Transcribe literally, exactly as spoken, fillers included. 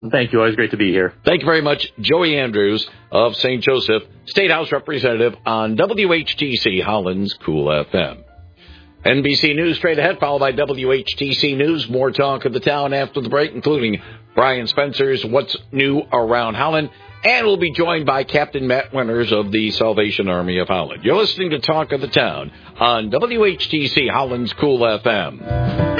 Thank you. Always great to be here. Thank you very much, Joey Andrews of Saint Joseph, State House Representative on W H T C Holland's Cool F M. N B C News straight ahead, followed by W H T C News. More talk of the town after the break, including Brian Spencer's What's New Around Holland. And we'll be joined by Captain Matt Winters of the Salvation Army of Holland. You're listening to Talk of the Town on W H T C Holland's Cool F M.